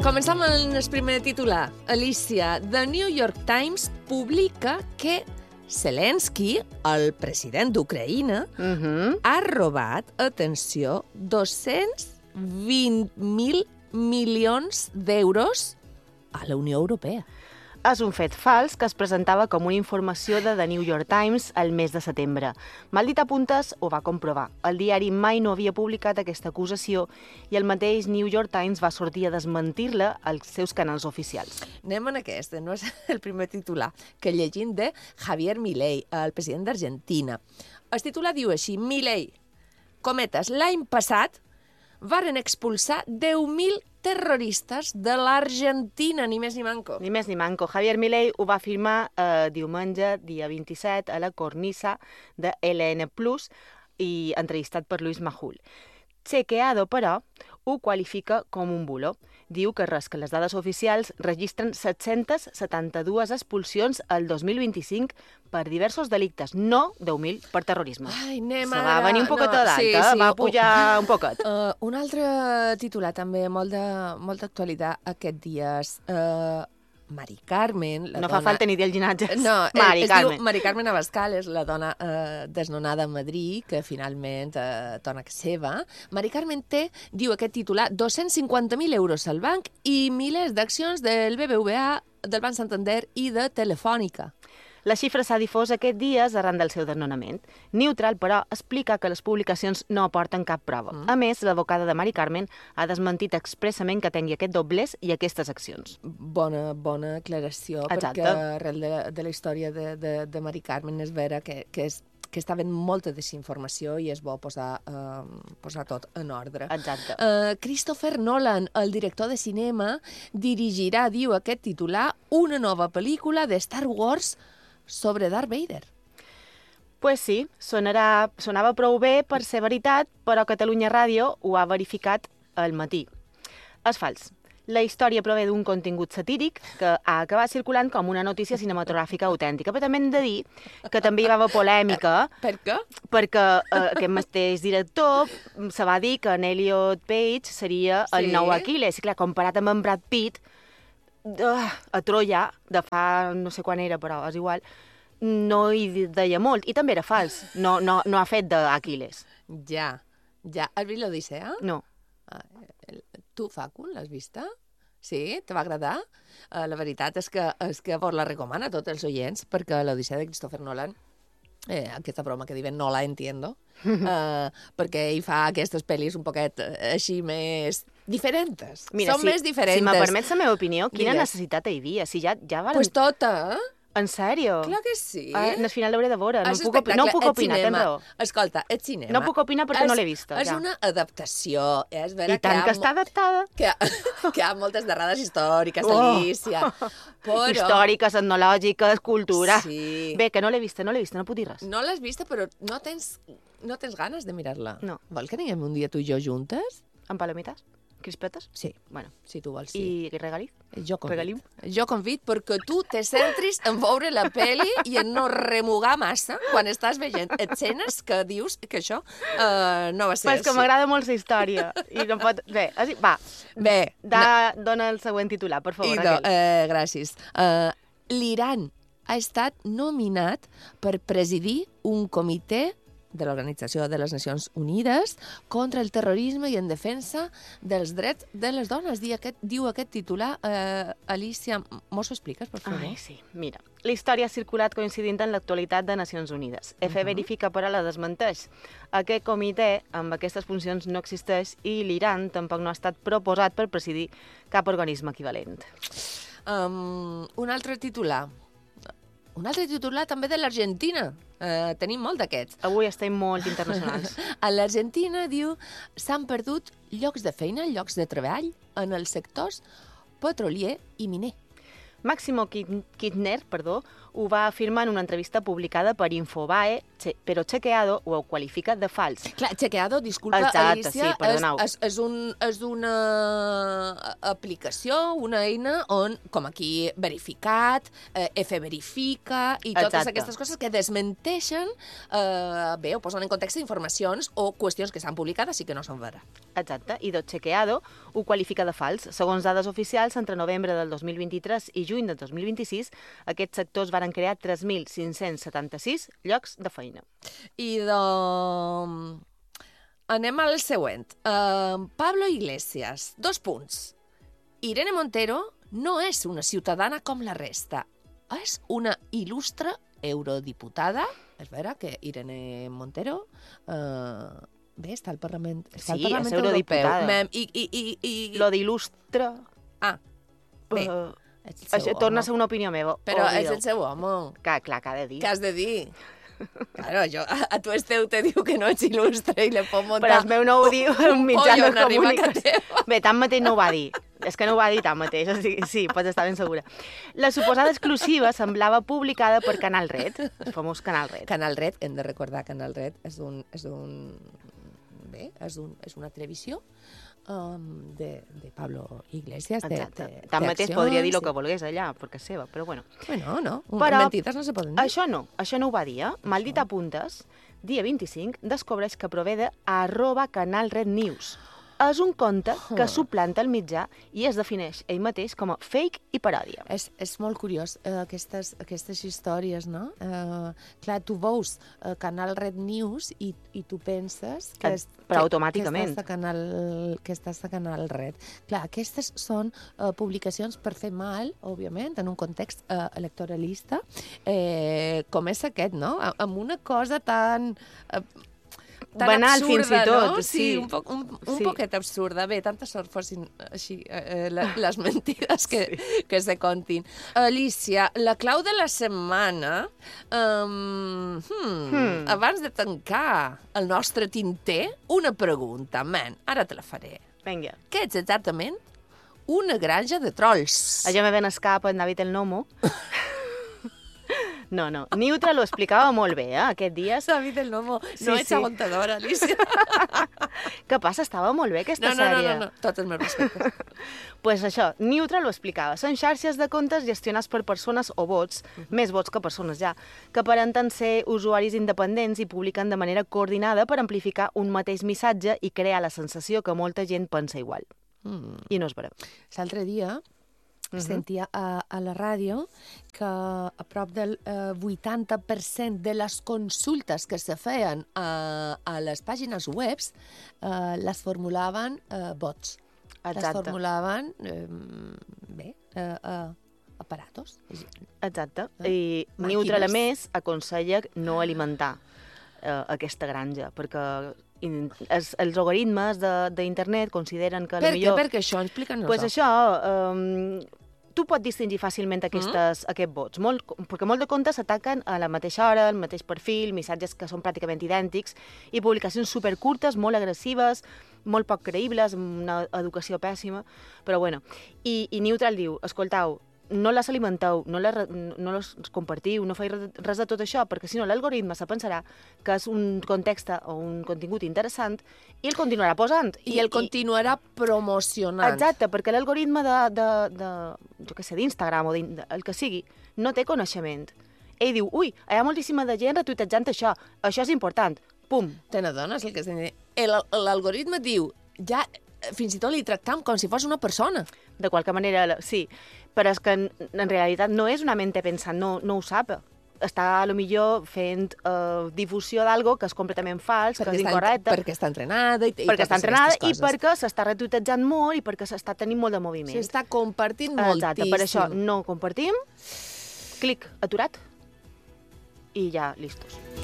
Començam amb el primer titular. Alicia, The New York Times publica que Zelensky, el president d'Ucraïna, ha robat, atenció, 220.000 milions d'euros a la Unió Europea. És un fet fals que es presentava com una informació de The New York Times el mes de setembre. Maldita Puntes ho va comprovar. El diari mai no havia publicat aquesta acusació i el mateix New York Times va sortir a desmentir-la als seus canals oficials. Anem en aquest, no és el primer titular, que llegim de Javier Milei, el president d'Argentina. El titular diu així: Milei, cometes, l'any passat varen expulsar 10.000 terroristes de l'Argentina, ni més ni manco. Ni més ni manco. Javier Milei ho va afirmar diumenge, dia 27, a la cornisa de LN+, i entrevistat per Luis Majul. Chequeado, però, ho qualifica com un bulo. Diu que que les dades oficials registren 772 expulsions al 2025 per diversos delictes, no 10.000 per terrorisme. Ai, anem Se va venir un poquet d'alta, va pujar un poquet. Un altre titular també, molt d'actualitat aquest dies. Mari Carmen, la no dona... fa falta ni dir el llinatge. No, Mari Carmen. diu Mari Carmen Abascal, és la dona desnonada a Madrid, que finalment torna a casa seva. Mari Carmen té, diu aquest titular, 250.000 euros al banc i milers d'accions del BBVA, del Banc Santander i de Telefònica. La xifra s'ha difós aquests dies arran del seu desnonament. Neutral, però, explica que les publicacions no aporten cap prova. A més, l'advocada de Mari Carmen ha desmentit expressament que tingui aquest doblers i aquestes accions. Bona aclaració, Exacte. perquè arrel de la història de Mari Carmen és vera que estava en molta desinformació i és bo posar tot en ordre. Exacte. Christopher Nolan, el director de cinema, dirigirà, diu aquest titular, una nova pel·lícula de Star Wars sobre Darth Vader. Pues sí, sonava prou bé per ser veritat, però Catalunya Ràdio ho ha verificat al matí. És fals. La història prové d'un contingut satíric que ha acabat circulant com una notícia cinematogràfica autèntica. Però també hem de dir que també hi va haver polèmica. Per què? Perquè aquest mateix director se va dir que en Elliot Page seria el nou Aquiles. I clar, comparat amb en Brad Pitt, a Troia, de fa no sé quan era, però és igual, no hi deia molt. I també era fals. No ha fet d'Aquiles. Ja. Has vist l'Odissea? No. Tu, Facu, l'has vista? Sí? Te va agradar? La veritat és que vos la recomana a tots els oients, perquè l'Odissea de Christopher Nolan, aquesta broma que diuen no la entiendo, perquè ell fa aquestes pel·lis un poquet així més diferents. Mira, Són més diferents. Si me permets la meva opinió, quina necessitat hi havia? Si ja varen... Pues tota, En sèrio? Clar que sí. Al final l'hauré de veure. No puc opinar, tens raó. Escolta, és cinema. No puc opinar perquè no l'he vista. És una adaptació. És vera I tant que està adaptada. Que hi ha moltes darrades històriques, Alicia. Però... Històriques, etnològiques, cultura. Sí. Bé, que no l'he vista, no puc dir res. No l'has vista, però no tens ganes de mirar-la. No. Vol que anem un dia tu i jo juntes? Amb palomites? Crispetes? Sí. Bueno. Si tu vols, sí. I regalí? Regalim? Jo convid perquè tu te centris en veure la pel·li i en no remugar massa quan estàs veient escenes que dius que això no va ser així. Però és que m'agrada molt la història. I no pot... Bé, va. Bé. Dona el següent titular, per favor, Raquel. Gràcies. L'Iran ha estat nominat per presidir un comitè de l'Organització de les Nacions Unides contra el terrorisme i en defensa dels drets de les dones. Diu aquest titular. Alicia, mos ho expliques, per favor? Ai, sí. Mira, la història ha circulat coincidint en l'actualitat de Nacions Unides. EFE verifica, però la desmenteix. Aquest comitè, amb aquestes funcions, no existeix i l'Iran tampoc no ha estat proposat per presidir cap organisme equivalent. Un altre titular també de l'Argentina. Tenim molt d'aquests. Avui estem molt internacionals. A l'Argentina, diu, s'han perdut llocs de feina, llocs de treball en els sectors petrolier i miner. Máximo Kirchner, ho va afirmar en una entrevista publicada per Infobae, però Chequeado ho qualifica de fals. Clar, Chequeado, disculpa, Exacte, Alicia, sí, perdoneu. és una aplicació, una eina on, com aquí, verificat, F verifica i totes Exacte. aquestes coses que desmenteixen, o posen en context informacions o qüestions que s'han publicat i que no són veres. Exacte, i Chequeado ho qualifica de fals. Segons dades oficials, entre novembre del 2023 i juny del 2026, aquests sectors van crear 3.576 llocs de feina. I anem al següent. Pablo Iglesias, 2 punts. Irene Montero no és una ciutadana com la resta. És una il·lustre eurodiputada. És vera que Irene Montero... està al Parlament, Sí, és eurodiputada. I... Lo d'il·lustre... Bé, això torna a ser una opinió meva. Però és el seu home. Clar, que ha de dir. Què has de dir? Claro, a tu Esteu te diu que no ets il·lustre i le pot muntar... Però el meu no ho diu un mitjà de comunicació. Bé, tanmateix no ho va dir. És que no ho va dir tanmateix, o sigui, sí, pots estar ben segura. La suposada exclusiva semblava publicada per Canal Red, el famós Canal Red. Canal Red, hem de recordar, Canal Red és una televisió de Pablo Iglesias. Tanmateix podria dir el que volgués allà, perquè és seva, però bueno. Bueno, no, però mentides no se poden dir. Això no ho va dir, Maldita Puntes, dia 25, descobreix que prové de @canalrednews. És un compte que suplanta el mitjà i es defineix ell mateix com a fake i paròdia. És molt curiós, aquestes històries, no? Clar, tu veus Canal Red News i tu penses que automàticament. Que estàs a Canal Red. Clar, aquestes són publicacions per fer mal, òbviament, en un context electoralista, com és aquest, no? Amb una cosa tan banal, absurda, fins i tot. No? Sí, un poquet absurda. Bé, tanta sort fossin així les mentides que se contin. Alicia, la clau de la setmana, abans de tancar el nostre tinter, una pregunta, ara te la faré. Vinga. Què ets exactament? Una granja de trolls. Allò me ven escapa en David el Nomo. No. Neutral ho explicava molt bé, aquest dia. David el Nomo. No ets aguantadora, Alicia. Què passa? Estava molt bé aquesta sèrie. No. Tots els meus respectes. Pues això, Neutral ho explicava. Són xarxes de comptes gestionats per persones o bots, més bots que persones ja, que aparenten ser usuaris independents i publiquen de manera coordinada per amplificar un mateix missatge i crear la sensació que molta gent pensa igual. I no és vera. L'altre dia sentia a la ràdio que a prop del 80% de les consultes que se feien a les pàgines webs les formulaven bots. Exacte. Les formulaven, aparatos. Exacte. I Neutral, a més, aconsella no alimentar aquesta granja, perquè els algoritmes d'internet consideren que... Per què? Perquè això, explica-nos-ho. Pues això, tu pots distingir fàcilment aquests bots, perquè molts de comptes s'ataquen a la mateixa hora, al mateix perfil, missatges que són pràcticament idèntics, i publicacions supercurtes, molt agressives, molt poc creïbles, amb una educació pèssima, però bueno. I Neutral diu, escoltau, no les alimenteu, no les compartiu, no feu res de tot això, perquè si no l'algoritme se pensarà que és un context o un contingut interessant i el continuarà posant. I el continuarà promocionant. Exacte, perquè l'algoritme d'Instagram o el que sigui no té coneixement. Ell diu, ui, hi ha moltíssima de gent retuitejant això és important, pum. Te n'adones el que estem dient? L'algoritme diu, ja fins i tot li tractam com si fos una persona. De qualque manera, sí. Però és que en realitat no és una mente pensant, no ho sap. Està, potser, fent difusió d'algo que és completament fals, que és incorrecte. Perquè està entrenada i perquè està entrenada i perquè s'està retuitejant molt i perquè s'està tenint molt de moviment. S'està compartint moltíssim. Exacte, per això no compartim, clic aturat i ja, listos.